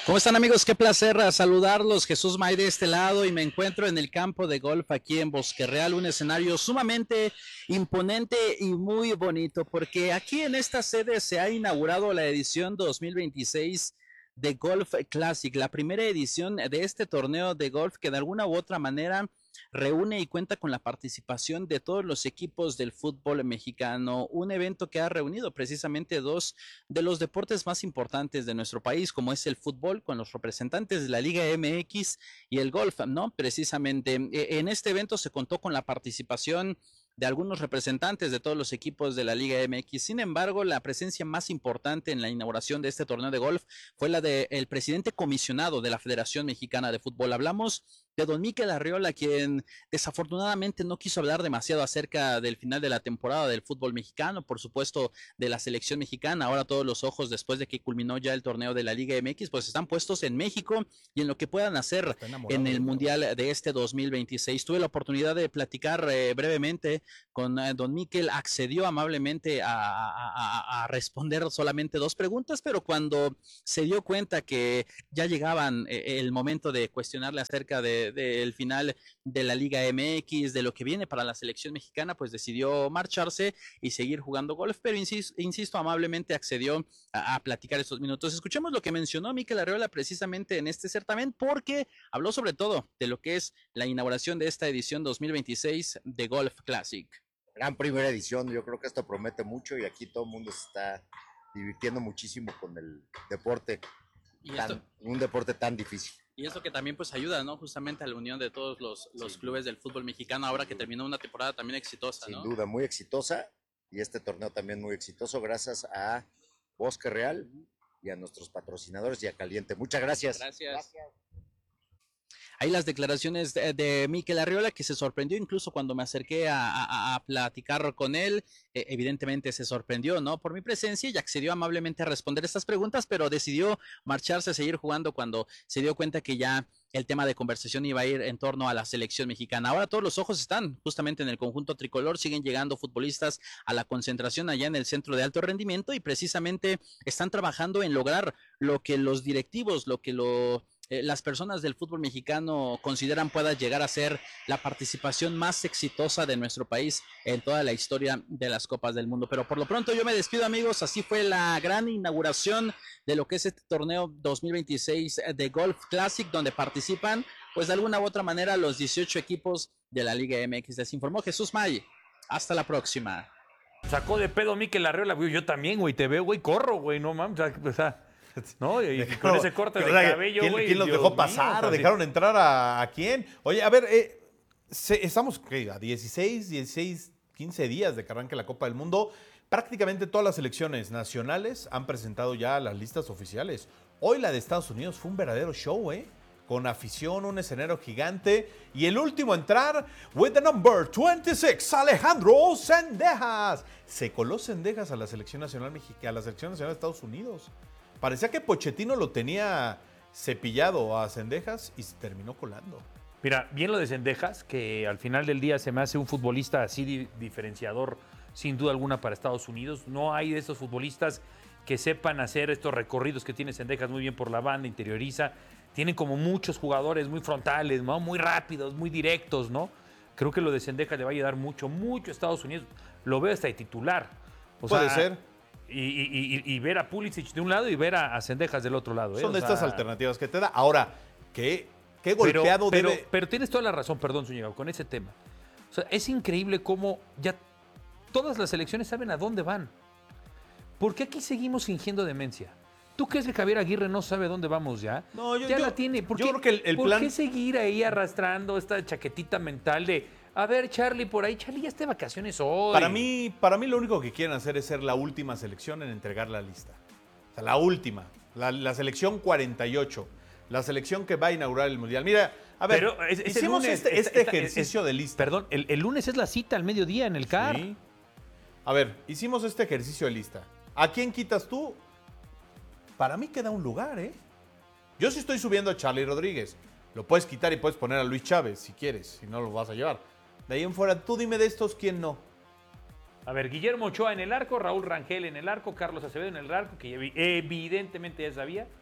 ¿Cómo están, amigos? Qué placer saludarlos. Jesús May de este lado y me encuentro en el campo de golf aquí en Bosque Real, un escenario sumamente imponente y muy bonito porque aquí en esta sede se ha inaugurado la edición 2026 de Golf Classic, la primera edición de este torneo de golf que de alguna u otra manera reúne y cuenta con la participación de todos los equipos del fútbol mexicano, un evento que ha reunido precisamente dos de los deportes más importantes de nuestro país, como es el fútbol, con los representantes de la Liga MX y el golf, ¿no? Precisamente en este evento se contó con la participación de algunos representantes de todos los equipos de la Liga MX. Sin embargo, la presencia más importante en la inauguración de este torneo de golf fue la del presidente comisionado de la Federación Mexicana de Fútbol. Hablamos de don Mikel Arriola, quien desafortunadamente no quiso hablar demasiado acerca del final de la temporada del fútbol mexicano, por supuesto de la selección mexicana. Ahora todos los ojos, después de que culminó ya el torneo de la Liga MX, pues están puestos en México y en lo que puedan hacer en el Mundial de este 2026. Tuve la oportunidad de platicar brevemente con don Mikel, accedió amablemente a responder solamente dos preguntas, pero cuando se dio cuenta que ya llegaban el momento de cuestionarle acerca del final de la Liga MX, de lo que viene para la selección mexicana, pues decidió marcharse y seguir jugando golf, pero insisto amablemente accedió a platicar estos minutos. Escuchemos lo que mencionó Mikel Arriola precisamente en este certamen, porque habló sobre todo de lo que es la inauguración de esta edición 2026 de Golf Classic. Gran primera edición, yo creo que esto promete mucho y aquí todo el mundo se está divirtiendo muchísimo con el deporte, un deporte tan difícil. Y eso que también pues ayuda, ¿no? Justamente a la unión de todos los clubes del fútbol mexicano ahora que terminó una temporada también exitosa, ¿no? Sin duda, muy exitosa, y este torneo también muy exitoso gracias a Bosque Real y a nuestros patrocinadores y a Caliente. Muchas gracias. Gracias. Ahí las declaraciones de Mikel Arriola, que se sorprendió incluso cuando me acerqué a platicar con él. Evidentemente se sorprendió, ¿no? Por mi presencia y accedió amablemente a responder estas preguntas, pero decidió marcharse a seguir jugando cuando se dio cuenta que ya el tema de conversación iba a ir en torno a la selección mexicana. Ahora todos los ojos están justamente en el conjunto tricolor, siguen llegando futbolistas a la concentración allá en el centro de alto rendimiento y precisamente están trabajando en lograr lo que los directivos, las personas del fútbol mexicano consideran pueda llegar a ser la participación más exitosa de nuestro país en toda la historia de las Copas del Mundo. Pero por lo pronto yo me despido, amigos. Así fue la gran inauguración de lo que es este torneo 2026 de Golf Classic, donde participan, pues de alguna u otra manera, los 18 equipos de la Liga MX. Les informó Jesús May. Hasta la próxima. Sacó de pedo Mikel Arriola, güey. Yo también, güey. Te veo, güey. Corro, güey. No mames. O sea, ¿no? Y con ese corte de cabello, güey. ¿Quién los dejó pasar? Mío, ¿dejaron entrar a quién? Oye, a ver, estamos ¿qué? A 16, 15 días de que arranque la Copa del Mundo. Prácticamente todas las selecciones nacionales han presentado ya las listas oficiales. Hoy la de Estados Unidos fue un verdadero show, ¿eh? Con afición, un escenario gigante. Y el último a entrar, with the number 26, Alejandro Zendejas. Se coló Zendejas a la selección nacional mexicana, a la selección nacional de Estados Unidos. Parecía que Pochettino lo tenía cepillado a Zendejas y se terminó colando. Mira, bien lo de Zendejas, que al final del día se me hace un futbolista así diferenciador, sin duda alguna, para Estados Unidos. No hay de esos futbolistas que sepan hacer estos recorridos que tiene Zendejas muy bien por la banda, interioriza. Tienen como muchos jugadores muy frontales, ¿no? Muy rápidos, muy directos, ¿no? Creo que lo de Zendejas le va a ayudar mucho a Estados Unidos. Lo veo hasta de titular. Puede ser. Y ver a Pulisic de un lado y ver a Zendejas del otro lado. Son de estas alternativas que te da. Ahora, qué golpeado debe... Pero tienes toda la razón, perdón, Zúñiga, con ese tema. O sea, es increíble cómo ya todas las selecciones saben a dónde van. ¿Por qué aquí seguimos fingiendo demencia? ¿Tú crees que Javier Aguirre no sabe dónde vamos ya? No, ya la tiene. Yo creo que el plan... ¿Por qué seguir ahí arrastrando esta chaquetita mental de... A ver, Charlie, por ahí. Charlie ya está de vacaciones hoy. Para mí lo único que quieren hacer es ser la última selección en entregar la lista. O sea, la última. La selección 48. La selección que va a inaugurar el Mundial. Mira, a ver, pero hicimos lunes, este ejercicio de lista. Perdón, el lunes es la cita al mediodía en el CAR. Sí. A ver, hicimos este ejercicio de lista. ¿A quién quitas tú? Para mí queda un lugar, ¿eh? Yo sí estoy subiendo a Charlie Rodríguez. Lo puedes quitar y puedes poner a Luis Chávez si quieres, si no lo vas a llevar. De ahí en fuera, tú dime de estos quién no. A ver, Guillermo Ochoa en el arco, Raúl Rangel en el arco, Carlos Acevedo en el arco, que evidentemente ya sabía.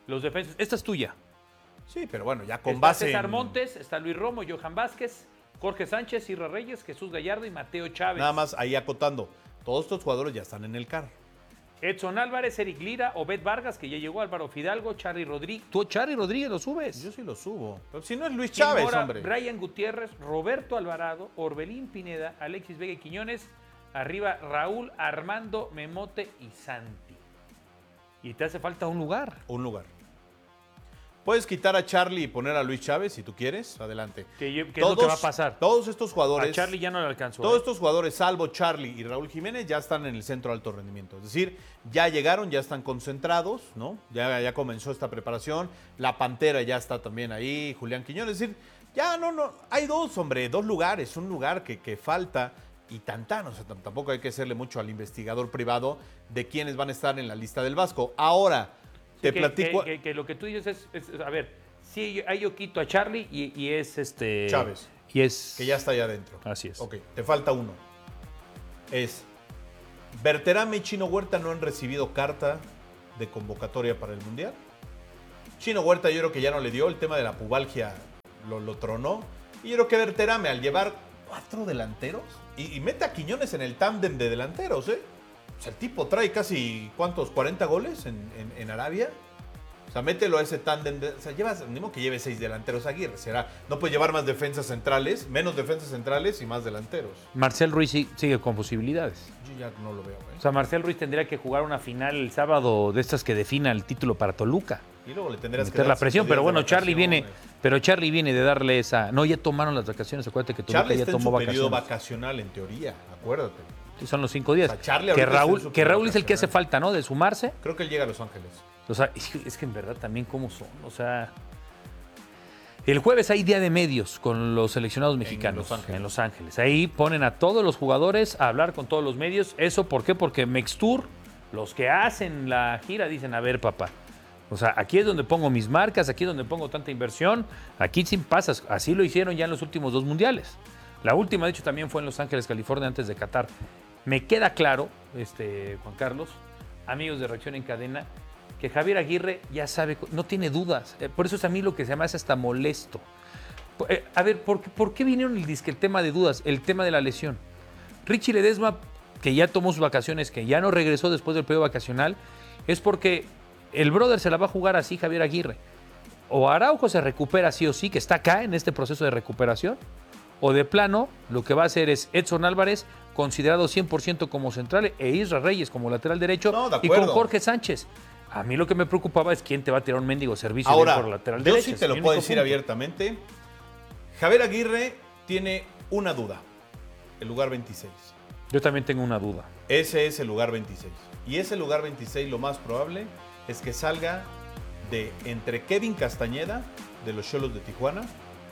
los defensas. Esta es tuya. Sí, pero bueno, ya con Está base César en- Montes, está Luis Romo, Johan Vázquez, Jorge Sánchez, Isra Reyes, Jesús Gallardo y Mateo Chávez. Nada más ahí acotando. Todos estos jugadores ya están en el CAR. Edson Álvarez, Eric Lira, Obed Vargas, que ya llegó, Álvaro Fidalgo, Charly Rodríguez. Tú, Charly Rodríguez, lo subes. Yo sí lo subo. Pero si no es Luis Tim Chávez, Mora, hombre. Brian Gutiérrez, Roberto Alvarado, Orbelín Pineda, Alexis Vega y Quiñones. Arriba Raúl, Armando, Memote y Santi. Y te hace falta un lugar. Un lugar. Puedes quitar a Charlie y poner a Luis Chávez si tú quieres. Adelante. ¿Qué es lo que va a pasar? Todos estos jugadores. A Charly ya no le alcanzó. Todos estos jugadores, salvo Charlie y Raúl Jiménez, ya están en el centro de alto rendimiento. Es decir, ya llegaron, ya están concentrados, ¿no? Ya comenzó esta preparación. La Pantera ya está también ahí, Julián Quiñones. Es decir, ya no. Hay dos, hombre, dos lugares. Un lugar que falta y tantán. O sea, tampoco hay que hacerle mucho al investigador privado de quiénes van a estar en la lista del Vasco. Ahora, te platico. Que lo que tú dices es, a ver, sí, ahí yo quito a Charly y es Chávez. Y es. Que ya está allá adentro. Así es. Ok, te falta uno. Es Berterame y Chino Huerta no han recibido carta de convocatoria para el Mundial. Chino Huerta yo creo que ya no le dio, el tema de la pubalgia lo tronó. Y yo creo que Berterame al llevar 4 delanteros y mete a Quiñones en el tándem de delanteros, ¿eh? O sea, el tipo trae casi, ¿cuántos? 40 goles en Arabia. O sea, mételo a ese tándem. O sea, ni modo que lleve 6 delanteros Aguirre. No puede llevar más defensas centrales, menos defensas centrales y más delanteros. Marcel Ruiz sigue con posibilidades. Yo ya no lo veo, ¿eh? O sea, Marcel Ruiz tendría que jugar una final el sábado de estas que defina el título para Toluca. Y luego le tendrás que Meter dar la presión, 5 pero días bueno, de Charly viene, vacaciones. pero Charly viene de darle esa. No, ya tomaron las vacaciones, acuérdate que Toluca Charly ya está en tomó su periodo vacaciones. vacacional, en teoría, acuérdate. Sí, son los 5 días. O sea, Charly que ahorita está en Raúl, su que Raúl es el vacacional. que hace falta, ¿no? De sumarse. Creo que él llega a Los Ángeles. O sea, es que en verdad también cómo son. O sea, el jueves hay día de medios con los seleccionados mexicanos en Los Ángeles. Ahí ponen a todos los jugadores a hablar con todos los medios. ¿Eso por qué? Porque Mextour, los que hacen la gira, dicen, a ver, papá, o sea, aquí es donde pongo mis marcas, aquí es donde pongo tanta inversión, aquí sin pasas. Así lo hicieron ya en los últimos 2 mundiales. La última, de hecho, también fue en Los Ángeles, California, antes de Qatar. Me queda claro, Juan Carlos, amigos de Reacción en Cadena, que Javier Aguirre ya sabe, no tiene dudas. Por eso es a mí lo que se me hace hasta molesto. A ver, ¿por qué vinieron el tema de dudas? El tema de la lesión. Richie Ledesma, que ya tomó sus vacaciones, que ya no regresó después del periodo vacacional, es porque el brother se la va a jugar así, Javier Aguirre. O Araujo se recupera sí o sí, que está acá en este proceso de recuperación, o de plano, lo que va a hacer es Edson Álvarez, considerado 100% como central, e Isra Reyes como lateral derecho, No, de y con acuerdo. Jorge Sánchez. A mí lo que me preocupaba es quién te va a tirar un mendigo servicio Ahora, por lateral yo derecho. sí Es te mi lo único puedo decir punto. abiertamente. Javier Aguirre tiene una duda. El lugar 26. Yo también tengo una duda. Ese es el lugar 26. Y ese lugar 26 lo más probable es que salga de entre Kevin Castañeda, de los Xolos de Tijuana,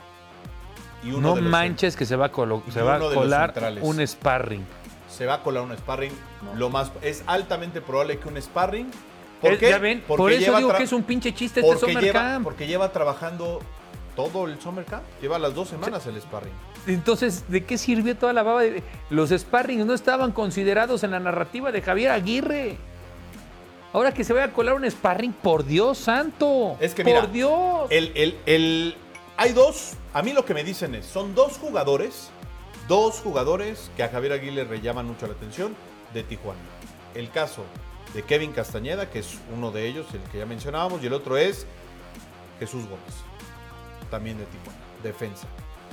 y uno No de los manches que se va a, uno de los colar centrales. un sparring. Se va a colar un sparring. Es altamente probable que un sparring. ¿Por qué? Ya ven, Porque por eso lleva digo tra- que es un pinche chiste este Summer Camp. Porque lleva trabajando todo el Summer Camp. Lleva las 2 semanas el sparring. Entonces, ¿de qué sirvió toda la baba? Los sparrings no estaban considerados en la narrativa de Javier Aguirre. Ahora que se vaya a colar un sparring, por Dios santo. Es que por mira, Dios. Hay dos, a mí lo que me dicen es, son dos jugadores que a Javier Aguirre le llaman mucho la atención de Tijuana. El caso de Kevin Castañeda, que es uno de ellos, el que ya mencionábamos, y el otro es Jesús Gómez, también de Tijuana, defensa.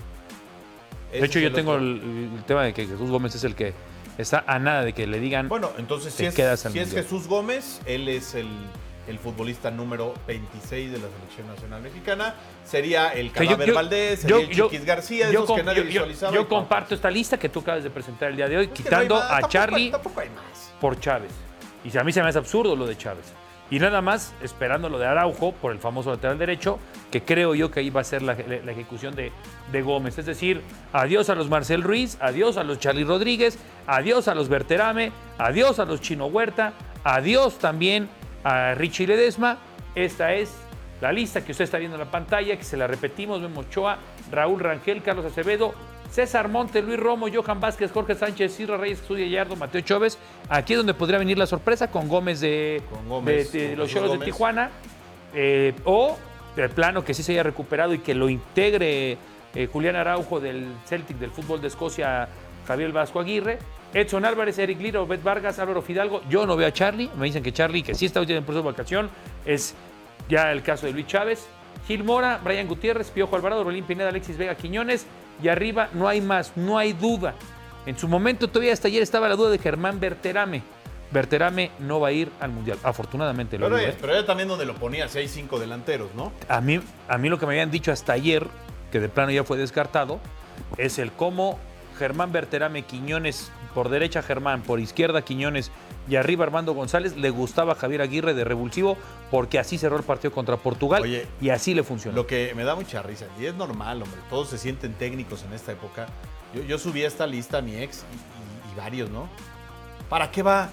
De hecho, yo tengo el tema de que Jesús Gómez es el que está a nada de que le digan. Bueno, entonces te quedas al si es Mundial. Jesús Gómez, él es el futbolista número 26 de la selección nacional mexicana. Sería el Que Cadáver Valdés, sería el Chiquis García, esos que nadie visualizaba. yo comparto esta lista que tú acabas de presentar el día de hoy, Es que quitando no hay más, a tampoco Charly tampoco hay más. por Chávez. Y a mí se me hace absurdo lo de Chávez. Y nada más esperando lo de Araujo por el famoso lateral derecho, que creo yo que ahí va a ser la ejecución de Gómez. Es decir, adiós a los Marcel Ruiz, adiós a los Charly Rodríguez, adiós a los Berterame, adiós a los Chino Huerta, adiós también a Richie Ledesma. Esta es la lista que usted está viendo en la pantalla, que se la repetimos. Memo Ochoa, Raúl Rangel, Carlos Acevedo, César Montes, Luis Romo, Johan Vázquez, Jorge Sánchez, Isra Reyes, Jesús Gallardo, Mateo Chávez. Aquí es donde podría venir la sorpresa con Gómez de los Jesús Xolos de Gómez. Tijuana. O de plano que sí se haya recuperado y que lo integre Julián Araujo del Celtic del fútbol de Escocia, Javier Vasco Aguirre, Edson Álvarez, Eric Lira, Obed Vargas, Álvaro Fidalgo. Yo no veo a Charlie, me dicen que Charlie, que sí está en proceso de vacación, es ya el caso de Luis Chávez, Gil Mora, Brian Gutiérrez, Piojo Alvarado, Orbelín Pineda, Alexis Vega Quiñones, y arriba no hay más, no hay duda. En su momento todavía hasta ayer estaba la duda de Germán Berterame. Berterame no va a ir al Mundial, afortunadamente. Pero era también donde lo ponía, si hay 5 delanteros, ¿no? A mí lo que me habían dicho hasta ayer, que de plano ya fue descartado, es el cómo Germán Berterame, Quiñones, por derecha Germán, por izquierda Quiñones y arriba Armando González, le gustaba a Javier Aguirre de revulsivo porque así cerró el partido contra Portugal. Oye, y así le funcionó. Lo que me da mucha risa, y es normal, hombre, todos se sienten técnicos en esta época. Yo subí esta lista a mi ex y varios, ¿no? ¿Para qué va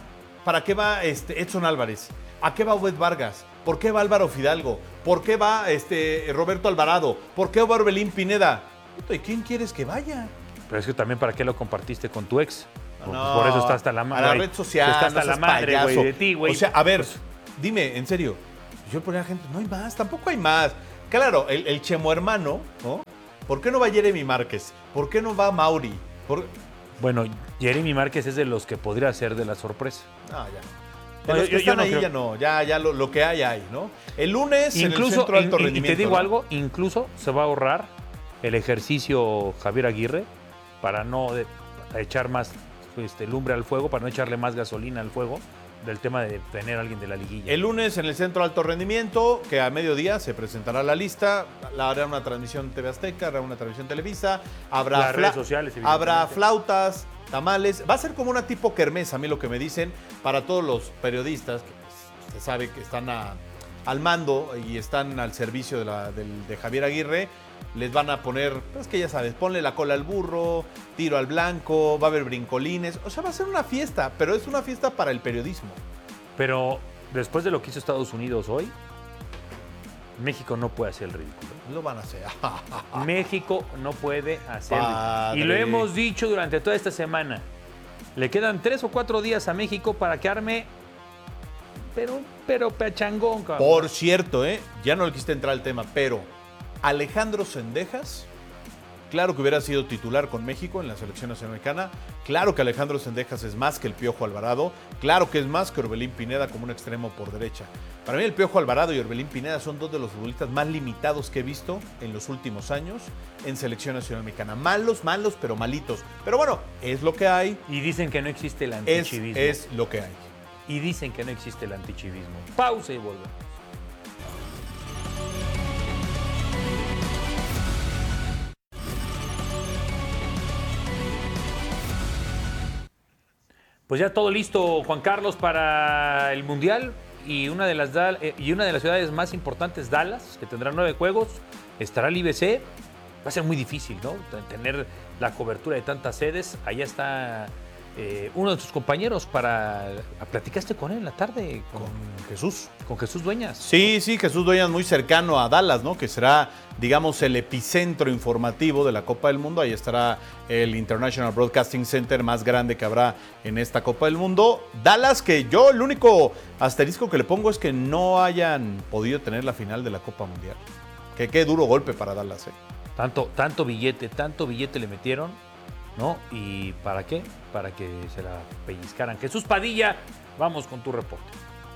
Edson Álvarez? ¿A qué va Obed Vargas? ¿Por qué va Álvaro Fidalgo? ¿Por qué va Roberto Alvarado? ¿Por qué va Orbelín Pineda? ¿Y quién quieres que vaya? Pero es que también, ¿para qué lo compartiste con tu ex? No, por eso está hasta la madre. A la red social, está hasta la madre, güey, de ti, güey. O sea, a ver, dime, en serio. Yo ponía a la gente, no hay más, tampoco hay más. Claro, el Chemo hermano, ¿no? ¿Por qué no va Jeremy Márquez? ¿Por qué no va Mauri? Bueno, Jeremy Márquez es de los que podría ser de la sorpresa. No, ya. De los que están ahí ya no, ya lo que hay, ¿no? El lunes incluso, en el centro de alto rendimiento. Y te digo algo, incluso se va a ahorrar el ejercicio Javier Aguirre para no echar más lumbre al fuego, para no echarle más gasolina al fuego del tema de tener a alguien de la liguilla. El lunes en el centro de alto rendimiento, que a mediodía se presentará la lista, hará una transmisión TV Azteca, hará una transmisión Televisa, habrá redes sociales, habrá flautas, tamales, va a ser como una tipo kermés, a mí lo que me dicen, para todos los periodistas, que usted sabe que están al mando y están al servicio de Javier Aguirre, les van a poner, es que ya sabes, ponle la cola al burro, tiro al blanco, va a haber brincolines, o sea, va a ser una fiesta, pero es una fiesta para el periodismo. Pero después de lo que hizo Estados Unidos hoy, México no puede hacer el ridículo. Lo van a hacer. México no puede hacerlo. Y lo hemos dicho durante toda esta semana. Le quedan 3 o 4 días a México para que arme, pero pechangón, cabrón. Por cierto, ya no le quise entrar al tema, pero Alejandro Cendejas, claro que hubiera sido titular con México en la selección nacional mexicana. Claro que Alejandro Cendejas es más que el Piojo Alvarado. Claro que es más que Orbelín Pineda como un extremo por derecha. Para mí el Piojo Alvarado y Orbelín Pineda son dos de los futbolistas más limitados que he visto en los últimos años en selección nacional mexicana. Malos, pero malitos. Pero bueno, es lo que hay. Y dicen que no existe el antichivismo. Es lo que hay. Y dicen que no existe el antichivismo. Pausa y volvemos. Pues ya todo listo, Juan Carlos, para el Mundial y una de las ciudades más importantes, Dallas, que tendrá 9 juegos, estará el IBC. Va a ser muy difícil, ¿no? Tener la cobertura de tantas sedes. Allá está uno de tus compañeros ¿platicaste con él en la tarde? Con Jesús. Con Jesús Dueñas. Sí, Jesús Dueñas muy cercano a Dallas, ¿no? Que será, digamos, el epicentro informativo de la Copa del Mundo. Ahí estará el International Broadcasting Center más grande que habrá en esta Copa del Mundo. Dallas, que yo el único asterisco que le pongo es que no hayan podido tener la final de la Copa Mundial. Que qué duro golpe para Dallas, Tanto billete le metieron, ¿no? ¿Y para qué? Para que se la pellizcaran. Jesús Padilla, vamos con tu reporte.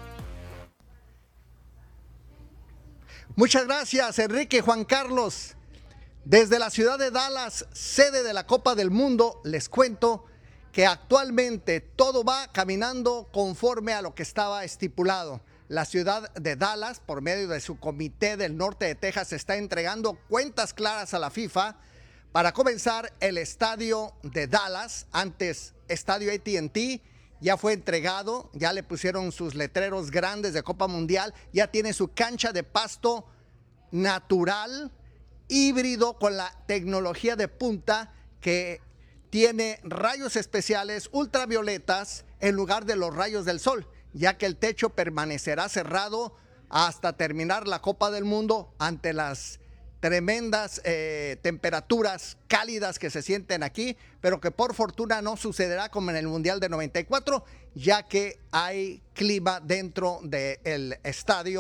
Muchas gracias, Enrique. Juan Carlos. Desde la ciudad de Dallas, sede de la Copa del Mundo, les cuento que actualmente todo va caminando conforme a lo que estaba estipulado. La ciudad de Dallas, por medio de su comité del norte de Texas, está entregando cuentas claras a la FIFA para comenzar el estadio de Dallas, antes estadio AT&T, ya fue entregado, ya le pusieron sus letreros grandes de Copa Mundial, ya tiene su cancha de pasto natural, híbrido con la tecnología de punta que tiene rayos especiales ultravioletas en lugar de los rayos del sol, ya que el techo permanecerá cerrado hasta terminar la Copa del Mundo ante las tremendas temperaturas cálidas que se sienten aquí, pero que por fortuna no sucederá como en el Mundial de 94, ya que hay clima dentro del estadio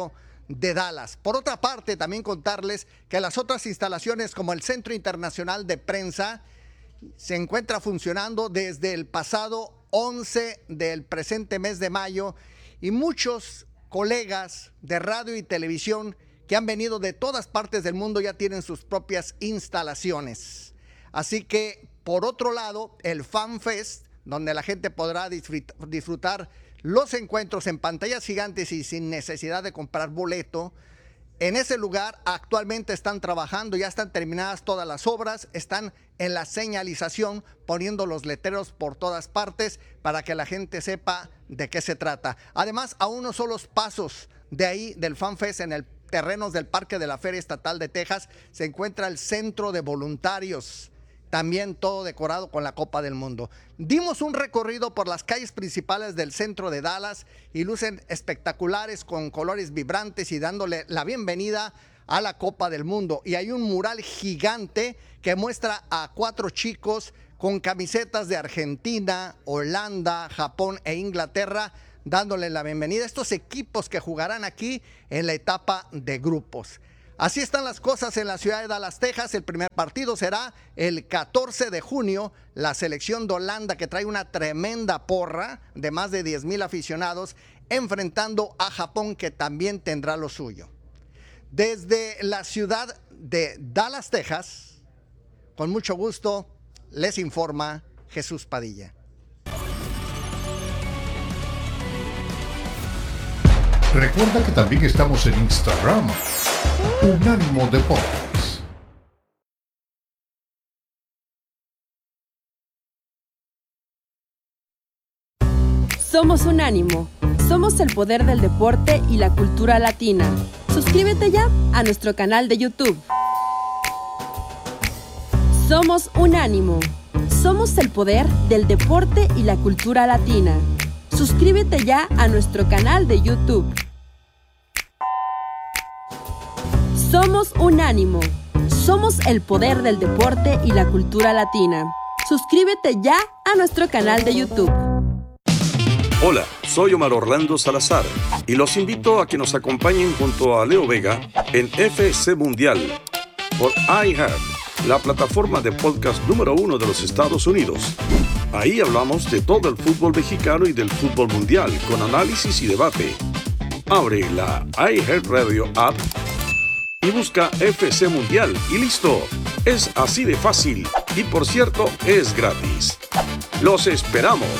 de Dallas. Por otra parte, también contarles que las otras instalaciones como el Centro Internacional de Prensa se encuentra funcionando desde el pasado 11 del presente mes de mayo y muchos colegas de radio y televisión que han venido de todas partes del mundo ya tienen sus propias instalaciones. Así que, por otro lado, el Fan Fest, donde la gente podrá disfrutar los encuentros en pantallas gigantes y sin necesidad de comprar boleto. En ese lugar actualmente están trabajando, ya están terminadas todas las obras, están en la señalización, poniendo los letreros por todas partes para que la gente sepa de qué se trata. Además, a unos solos pasos de ahí, del Fan Fest, en el terrenos del Parque de la Feria Estatal de Texas, se encuentra el Centro de Voluntarios, también todo decorado con la Copa del Mundo. Dimos un recorrido por las calles principales del centro de Dallas y lucen espectaculares con colores vibrantes y dándole la bienvenida a la Copa del Mundo. Y hay un mural gigante que muestra a 4 chicos con camisetas de Argentina, Holanda, Japón e Inglaterra, dándole la bienvenida a estos equipos que jugarán aquí en la etapa de grupos. Así están las cosas en la ciudad de Dallas, Texas. El primer partido será el 14 de junio. La selección de Holanda, que trae una tremenda porra de más de 10,000 aficionados, enfrentando a Japón, que también tendrá lo suyo. Desde la ciudad de Dallas, Texas, con mucho gusto, les informa Jesús Padilla. Recuerda que también estamos en Instagram, Unánimo Deportes. Somos Unánimo. Somos el poder del deporte y la cultura latina. Suscríbete ya a nuestro canal de YouTube. Somos Unánimo. Somos el poder del deporte y la cultura latina. Suscríbete ya a nuestro canal de YouTube. Somos Unánimo. Somos el poder del deporte y la cultura latina. Suscríbete ya a nuestro canal de YouTube. Hola, soy Omar Orlando Salazar y los invito a que nos acompañen junto a Leo Vega en FC Mundial por iHeart, la plataforma de podcast número 1 de los Estados Unidos. Ahí hablamos de todo el fútbol mexicano y del fútbol mundial con análisis y debate. Abre la iHeartRadio app y busca FC Mundial y listo. Es así de fácil y, por cierto, es gratis. ¡Los esperamos!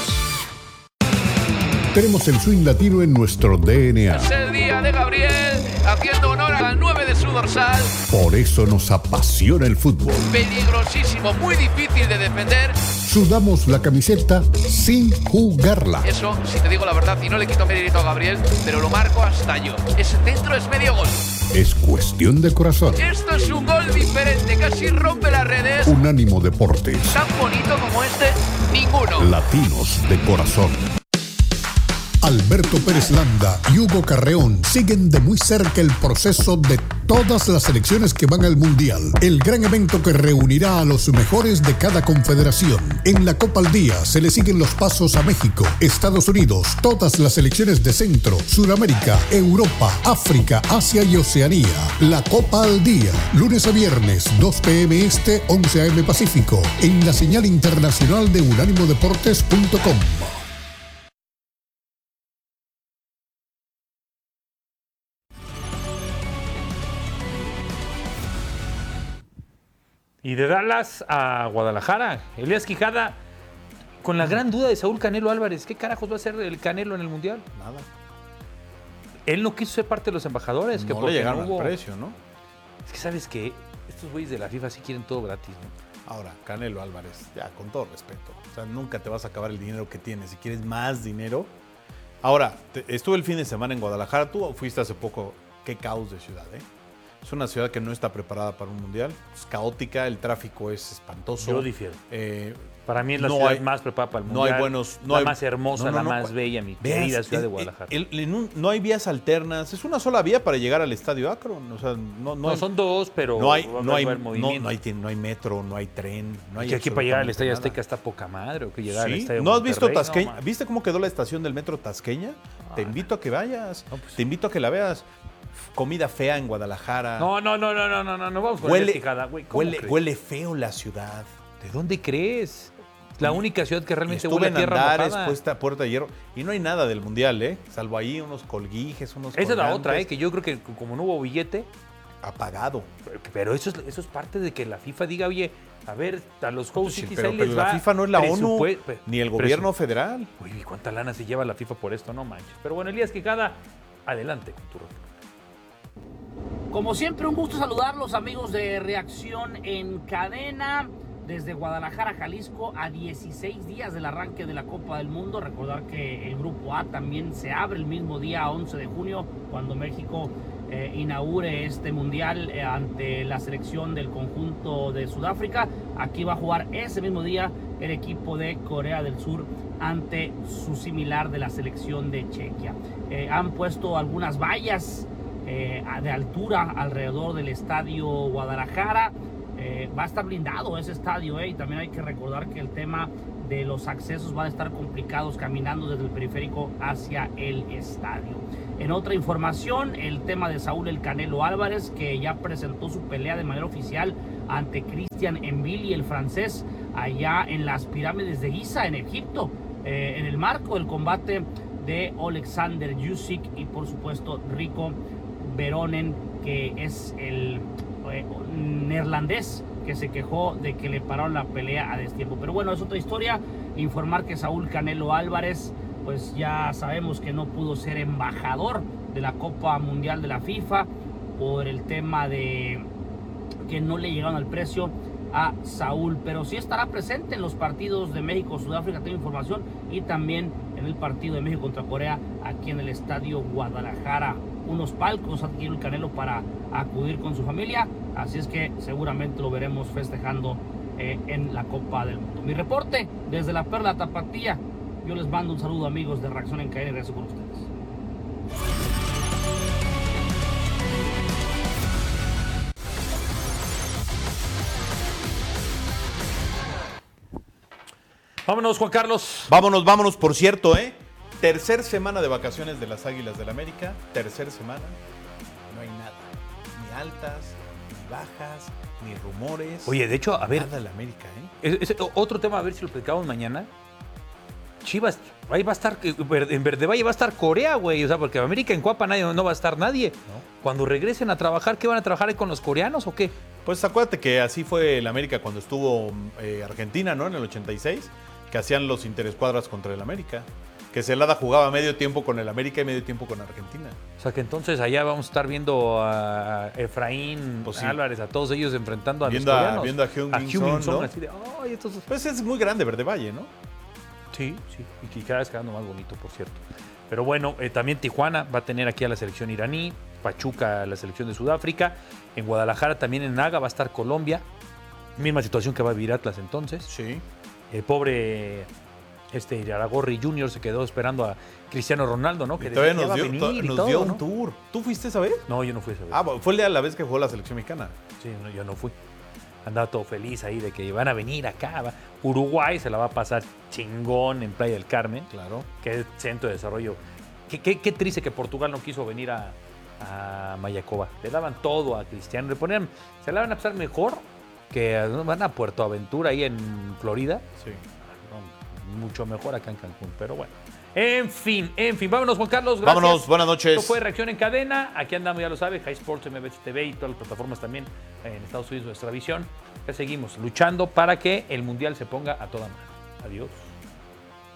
Tenemos el swing latino en nuestro DNA. Es el día de Gabriel, haciendo honor al 9 de su dorsal. Por eso nos apasiona el fútbol. Peligrosísimo, muy difícil de defender. Sudamos la camiseta sin jugarla. Eso, si te digo la verdad, y no le quito mérito a Gabriel, pero lo marco hasta yo. Ese centro es medio gol. Es cuestión de corazón. Esto es un gol diferente, casi rompe las redes. Unánimo Deportes. Tan bonito como este, ninguno. Latinos de corazón. Alberto Pérez Landa y Hugo Carreón siguen de muy cerca el proceso de todas las selecciones que van al Mundial. El gran evento que reunirá a los mejores de cada confederación. En la Copa al Día se le siguen los pasos a México, Estados Unidos, todas las selecciones de Centro, Sudamérica, Europa, África, Asia y Oceanía. La Copa al Día, lunes a viernes, 2 p.m. Este, 11 a.m. Pacífico, en la señal internacional de unánimodeportes.com. Y de Dallas a Guadalajara, Elías Quijada, con la gran duda de Saúl Canelo Álvarez. ¿Qué carajos va a hacer el Canelo en el Mundial? Nada. Él no quiso ser parte de los embajadores. No le llegaron al precio, ¿no? Es que, ¿sabes qué? Estos güeyes de la FIFA sí quieren todo gratis, ¿no? Ahora, Canelo Álvarez, ya, con todo respeto. O sea, nunca te vas a acabar el dinero que tienes. Si quieres más dinero. Ahora, estuve el fin de semana en Guadalajara. Tú fuiste hace poco. Qué caos de ciudad, ¿eh? Es una ciudad que no está preparada para un mundial. Es caótica, el tráfico es espantoso. Yo difiero. Para mí es la ciudad más preparada para el mundial. La más hermosa, la más bella, mi querida ciudad de Guadalajara. No hay vías alternas. Es una sola vía para llegar al Estadio Akron. O sea, no son dos, pero no hay metro, no hay tren. No hay que aquí para llegar al Estadio Azteca está poca madre. O que llegar al Estadio ¿No has visto Monterrey? Tasqueña? ¿Viste cómo quedó la estación del metro Tasqueña? Te invito a que vayas. Te invito a que la veas. comida fea en Guadalajara. No vamos con Huele, Tejada, güey. huele feo la ciudad. ¿De dónde crees? La única ciudad que realmente Estuve huele en a tierra Andares, mojada. puesta Puerta de Hierro, y no hay nada del Mundial, salvo ahí unos colguijes, unos Esa es la colgantes. otra, que yo creo que como no hubo billete, apagado. Pero eso es parte de que la FIFA diga, oye, a ver, a los host Sí, cities pero ahí les va la FIFA no es la ONU, presupue- ni el gobierno federal. Uy, ¿cuánta lana se lleva la FIFA por esto? No manches. Pero bueno, Elías Quijada, adelante con tu reporte. Como siempre, un gusto saludarlos, amigos de Reacción en Cadena. Desde Guadalajara, Jalisco, a 16 días del arranque de la Copa del Mundo. Recordar que el Grupo A también se abre el mismo día, 11 de junio, cuando México inaugure este Mundial ante la selección del conjunto de Sudáfrica. Aquí va a jugar ese mismo día el equipo de Corea del Sur ante su similar de la selección de Chequia. Han puesto algunas vallas de altura alrededor del estadio Guadalajara. Va a estar blindado ese estadio, y también hay que recordar que el tema de los accesos van a estar complicados caminando desde el periférico hacia el estadio. En otra información, el tema de Saúl El Canelo Álvarez, que ya presentó su pelea de manera oficial ante Christian Mbili, el francés, allá en las pirámides de Giza, en Egipto, en el marco del combate de Alexander Usyk y por supuesto Rico Veronen, que es el neerlandés que se quejó de que le pararon la pelea a destiempo. Pero bueno, es otra historia. Informar que Saúl Canelo Álvarez, pues ya sabemos que no pudo ser embajador de la Copa Mundial de la FIFA por el tema de que no le llegaron al precio a Saúl, pero sí estará presente en los partidos de México-Sudáfrica, tengo información, y también en el partido de México contra Corea aquí en el estadio Guadalajara. Unos palcos adquirió el Canelo para acudir con su familia, así es que seguramente lo veremos festejando en la Copa del Mundo. Mi reporte desde la Perla Tapatía. Yo les mando un saludo, amigos de Reacción en Cadena, y regreso con ustedes. Vámonos, Juan Carlos. Vámonos, por cierto, tercer semana de vacaciones de las Águilas del América, tercer semana, no hay nada, ni altas, ni bajas, ni rumores. Oye, de hecho, a ver, nada de la América, es otro tema, a ver si lo platicamos mañana. Chivas, ahí va a estar, en Verde Valle va a estar Corea, güey, o sea, porque en América en Cuapa no va a estar nadie. ¿No? Cuando regresen a trabajar, ¿qué van a trabajar ahí con los coreanos o qué? Pues acuérdate que así fue el América cuando estuvo Argentina, ¿no? En el 86, que hacían los interescuadras contra el América. Que Celada jugaba medio tiempo con el América y medio tiempo con Argentina. O sea que entonces allá vamos a estar viendo a Efraín, pues sí, Álvarez, a todos ellos enfrentando a los coreanos. Viendo a Heung-min Son, ¿no? Así de, ay, estos... Pues es muy grande Verde Valle, ¿no? Sí, y cada vez quedando más bonito, por cierto. Pero bueno, también Tijuana va a tener aquí a la selección iraní, Pachuca a la selección de Sudáfrica, en Guadalajara también en Naga va a estar Colombia, misma situación que va a vivir Atlas entonces. Sí. El pobre Aragorri Jr. se quedó esperando a Cristiano Ronaldo, ¿no? Que todavía nos dio un tour. ¿Tú fuiste esa vez? No, yo no fui esa vez. Ah, fue a la vez que jugó la selección mexicana. Sí, no, yo no fui. Andaba todo feliz ahí de que van a venir acá. Uruguay se la va a pasar chingón en Playa del Carmen. Claro. Que es centro de desarrollo. Qué triste que Portugal no quiso venir a Mayacoba. Le daban todo a Cristiano. Se la van a pasar mejor que van a Puerto Aventura ahí en Florida. Sí. No, mucho mejor acá en Cancún, pero bueno. En fin. Vámonos, Juan Carlos. Gracias. Vámonos, buenas noches. Esto fue Reacción en Cadena. Aquí andamos, ya lo sabe, High Sports, MBC TV y todas las plataformas también en Estados Unidos, nuestra visión. Ya seguimos luchando para que el Mundial se ponga a toda mano. Adiós.